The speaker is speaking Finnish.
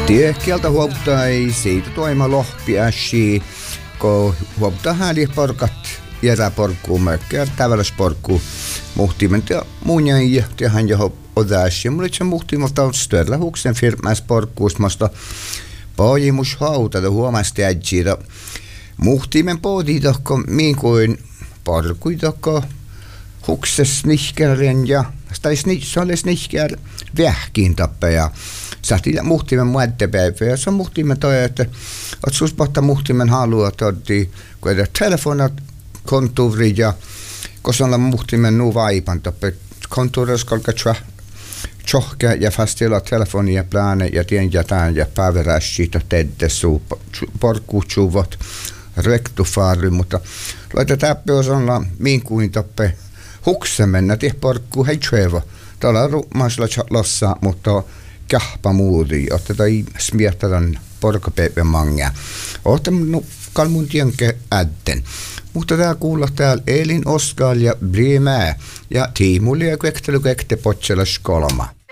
Tiekkieltä huoptai siitä toima lohpi äsi, kun huoptaa hääli porkat järäporkkuu, mökkää täväläsporkkuu, muhtimen ja muunjan ja tehän johon odäsi. Mulla itse muhtimalta stöllä huksen firmäs porkkuusmasta paajimus hautada huomasti äjjiä. Muhtimen pohditokko miin kuin porkuitokko hukses nihkären ja se olisi nihkär vähkiin tappeja. Sähti muhtimen muettepäivä ja se on muhtimen toi, että suuspahta muhtimen haluaa toddi, kun edä telefonat kontuuri ja kun se on muhtimen nuu vaipan tappe kontuuris kolka tjohkä ja fastilla telefonia plane ja tien jätään ja päivärässit tedde suu porkkuutsuvot rektufaari, mutta laita täppä jos on miin kuin tappe huksemennä tih porkkuu heitsueva. Täällä on ruumaisella lossa, mutta kahpa muuri, että ei smiettädän porkapeipä mangia. Olette kalmun tienke ädden. Mutta tää kuulla täällä Elin Oskal ja Brimää ja Tiimuli ja Kvektely Kvekte Potselas kolma.